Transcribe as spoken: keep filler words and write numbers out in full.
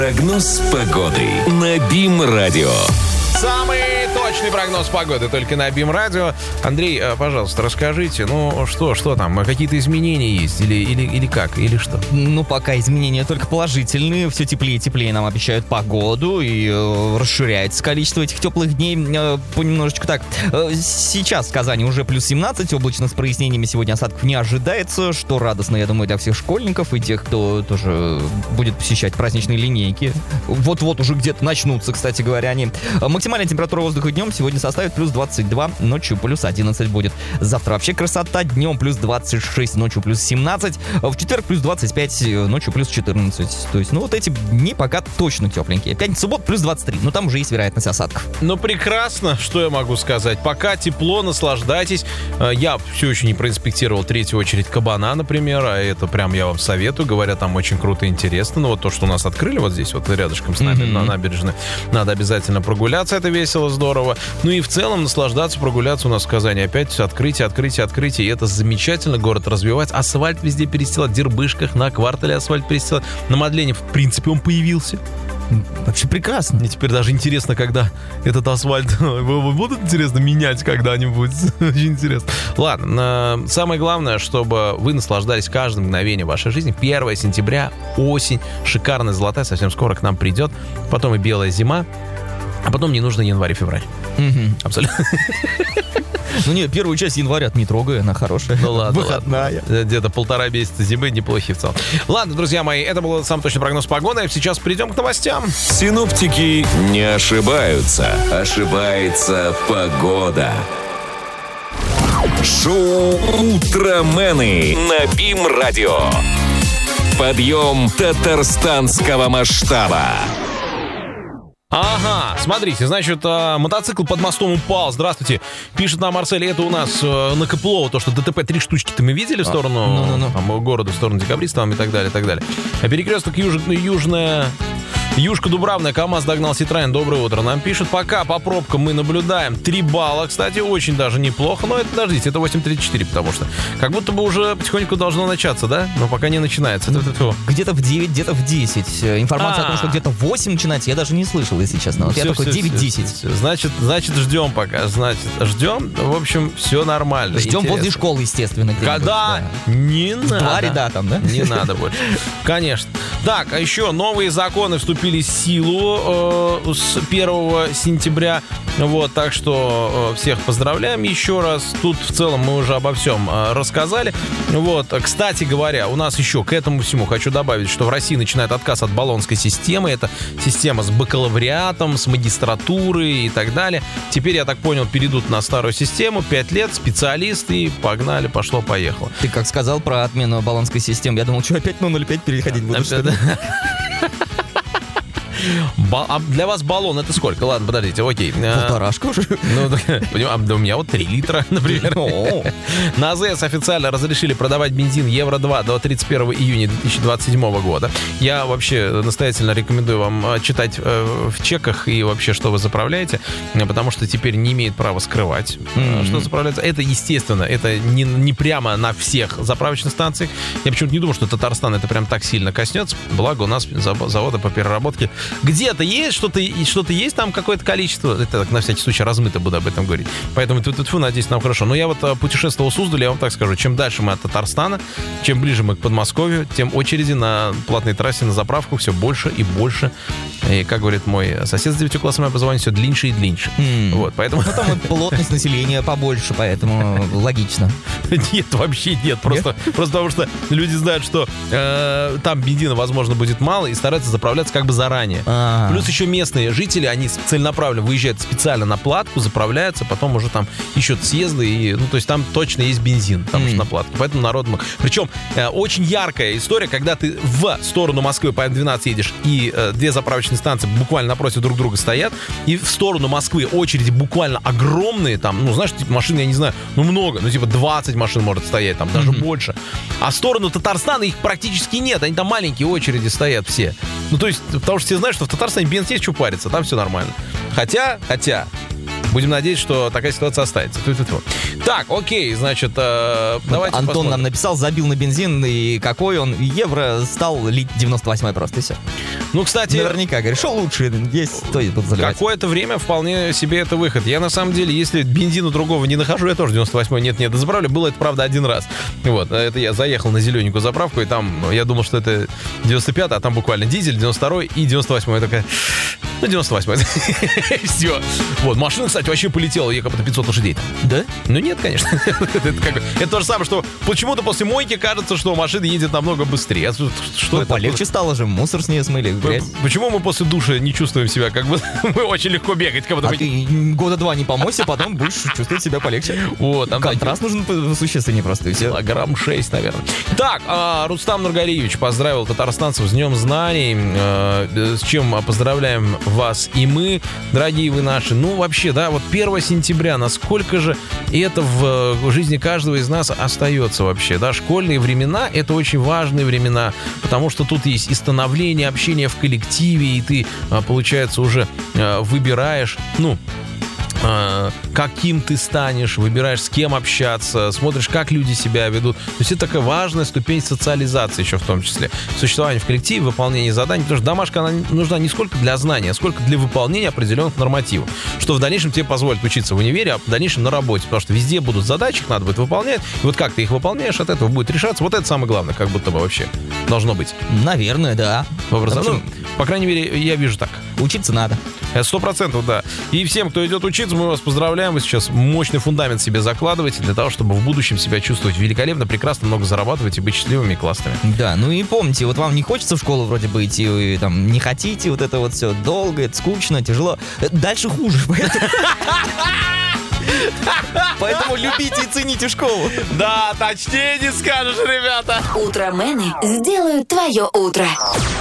Прогноз погоды на БИМ-радио. Самый точный прогноз погоды только на БИМ-радио. Андрей, пожалуйста, расскажите, ну что, что там, какие-то изменения есть или, или, или как, или что? Ну, пока изменения только положительные. Все теплее и теплее нам обещают погоду, и э, расширяется количество этих теплых дней э, понемножечку так. Э, сейчас в Казани уже плюс семнадцать, облачно с прояснениями, сегодня осадков не ожидается, что радостно, я думаю, для всех школьников и тех, кто тоже будет посещать праздничные линейки. Вот-вот уже где-то начнутся, кстати говоря, они. Максимальная температура воздуха днем сегодня составит плюс двадцать два, ночью плюс одиннадцать будет. Завтра вообще красота, днем плюс двадцать шесть, ночью плюс семнадцать, в четверг плюс двадцать пять, ночью плюс четырнадцать. То есть, ну вот эти дни пока точно тепленькие. Пятница, суббота плюс двадцать три, но там уже есть вероятность осадков. Ну прекрасно, что я могу сказать. Пока тепло, наслаждайтесь. Я все еще не проинспектировал третью очередь Кабана, например, а это прям я вам советую. Говорят, там очень круто и интересно. Ну вот то, что у нас открыли вот здесь, вот рядышком с нами, mm-hmm. на набережной, надо обязательно прогуляться, это весело, здорово. Ну и в целом наслаждаться, прогуляться у нас в Казани. Опять открытие, открытие, открытие. И это замечательно, город развивается. Асфальт везде перестилать, в Дербышках, на Квартале асфальт перестилать. На Мадлене, в принципе, он появился. Вообще прекрасно. Мне теперь даже интересно, когда этот асфальт будут, интересно, менять когда-нибудь. Очень интересно. Ладно, самое главное, чтобы вы наслаждались каждым мгновением вашей жизни. первое сентября, осень, шикарная, золотая, совсем скоро к нам придет. Потом и белая зима. А потом не нужно январь и февраль. Угу. Абсолютно. Ну нет, первую часть января не трогай, она хорошая. Ну ладно, выходная. Ладно. Где-то полтора месяца зимы, неплохие в целом. Ладно, друзья мои, это был самый точный прогноз погоды. Сейчас перейдем к новостям. Синоптики не ошибаются. Ошибается погода. Шоу «Утромены» на БИМ-радио. Подъем татарстанского масштаба. Ага, смотрите, значит, э, мотоцикл под мостом упал. Здравствуйте. Пишет нам Марсель, это у нас э, на Кыплово, то, что ДТП три штучки-то мы видели в сторону а, ну, ну, ну. Там, города, в сторону Декабриста там, и так далее, и так далее. А перекресток юж, южная... Юшка Дубравная, КамАЗ догнал Ситроен. Доброе утро. Нам пишут, пока по пробкам мы наблюдаем три балла, кстати, очень даже неплохо. Но это, подождите, это восемь тридцать четыре, потому что как будто бы уже потихоньку должно начаться, да? Но пока не начинается. Ну, где-то в девять, где-то в десять. Информация А-а-а. о том, что где-то в восемь начинается, я даже не слышал, если честно. Вот все, я только девять-десять. Значит, значит, ждем пока. Значит, ждем. В общем, все нормально. Ждем интересно. Возле школы, естественно. Когда? Да. Не надо. Два ряда там, да? Не надо больше. Конечно. Так, а еще новые законы вступили в силу э, с первого сентября. Вот, так что э, всех поздравляем еще раз. Тут в целом мы уже обо всем э, рассказали. Вот, кстати говоря, у нас еще к этому всему хочу добавить, что в России начинает отказ от болонской системы. Это система с бакалавриатом, с магистратурой и так далее. Теперь, я так понял, перейдут на старую систему. Пять лет, специалисты, погнали, пошло-поехало. Ты как сказал про отмену болонской системы, я думал, что опять на ноль пять переходить буду, что ли? Ба- а для вас баллон это сколько? Ладно, подождите, окей. Полторашка уже. Ну, да, у меня вот три литра, например. На АЗС официально разрешили продавать бензин евро два до тридцать первого июня две тысячи двадцать седьмого года. Я вообще настоятельно рекомендую вам читать э, в чеках и вообще, что вы заправляете, потому что теперь не имеет права скрывать, mm-hmm. что заправляется. Это, естественно, это не, не прямо на всех заправочных станциях. Я почему-то не думал, что Татарстан это прям так сильно коснется. Благо у нас заводы по переработке где-то есть, что-то, что-то есть там какое-то количество. Это так, на всякий случай размыто буду об этом говорить. Поэтому тьфу-тьфу, надеюсь, нам хорошо. Но я вот путешествовал в Суздале, я вам так скажу, чем дальше мы от Татарстана, чем ближе мы к Подмосковью, тем очереди на платной трассе на заправку все больше и больше. И, как говорит мой сосед с девятью классами образования, все длиннее и длиннее. Mm. Вот, поэтому... Ну, там плотность населения побольше, поэтому логично. Нет, вообще нет. Просто, нет? просто потому что люди знают, что э, там бензина, возможно, будет мало, и стараются заправляться как бы заранее. А-а-а. Плюс еще местные жители, они целенаправленно выезжают специально на платку, заправляются, потом уже там ищут съезды, и, ну, то есть там точно есть бензин, там mm. же на платку. Поэтому народ... Причем э, очень яркая история, когда ты в сторону Москвы по М двенадцать едешь, и э, две заправочные станции буквально напротив друг друга стоят, и в сторону Москвы очереди буквально огромные, там, ну, знаешь, типа машин, я не знаю, ну, много, ну, типа двадцать машин может стоять, там, даже mm-hmm. больше. А в сторону Татарстана их практически нет, они там маленькие очереди стоят все. Ну, то есть, потому что все знают, что в Татарстане бенз есть, что париться, там все нормально. Хотя, хотя, Будем надеяться, что такая ситуация останется. Тьфу-тьфу-тьфу. Так, окей, значит, э, давайте Антон посмотрим. нам написал, забил на бензин, и какой он евро стал лить девяносто восьмой просто, и все. Ну, кстати, Наверняка, говорит, что лучше есть, то и буду заливать. какое-то время вполне себе это выход. Я, на самом деле, если бензина другого не нахожу, я тоже девяносто восьмой нет-нет заправлю. Было это, правда, один раз. Вот, это я заехал на зелененькую заправку, и там, я думал, что это девяносто пятый, а там буквально дизель, девяносто второй и девяносто восьмой. Я такая, ну, девяносто восьмой. Все. Вот, машина, кстати, вообще полетела, ей как-то пятьсот лошадей. Да? Ну, нет, конечно. это, как, это то же самое, что почему-то после мойки кажется, что машина едет намного быстрее. Что Ну, это? полегче стало же, мусор с нее смыли, грязь. Почему мы после душа не чувствуем себя, как бы мы очень легко бегать, как будто А мы... ты года два не помойся, потом будешь чувствовать себя полегче. Вот, там Контраст нужен по- существеннее просто, и все. килограмм шесть, наверное. Так, а, Рустам Нургалиевич поздравил татарстанцев с Днем Знаний, э, с чем поздравляем вас и мы, дорогие вы наши. Ну, вообще, да, вот первого сентября, насколько же это в, в жизни каждого из нас остается вообще, да, школьные времена — это очень важные времена, потому что тут есть и становление, общение в коллективе, и ты, а, получается, уже а, выбираешь, ну, каким ты станешь, выбираешь, с кем общаться, смотришь, как люди себя ведут. То есть это такая важная ступень социализации еще в том числе. Существование в коллективе, выполнение заданий, потому что домашка, она нужна не сколько для знания, а сколько для выполнения определенных нормативов, что в дальнейшем тебе позволит учиться в универе, а в дальнейшем на работе, потому что везде будут задачи, их надо будет выполнять, и вот как ты их выполняешь, от этого будет решаться. Вот это самое главное, как будто бы вообще должно быть. Наверное, да. В образовании. Потому Ну, по крайней мере, я вижу так. Учиться надо. Сто процентов, да. И всем, кто идет учиться, мы вас поздравляем. Вы сейчас мощный фундамент себе закладываете для того, чтобы в будущем себя чувствовать великолепно, прекрасно, много зарабатывать и быть счастливыми и классными. Да, ну и помните, вот вам не хочется в школу вроде бы идти, вы там не хотите, вот это вот все долго, это скучно, тяжело. Дальше хуже, поэтому... Поэтому любите и цените школу. Да, точнее не скажешь, ребята. Утромены сделают твое утро.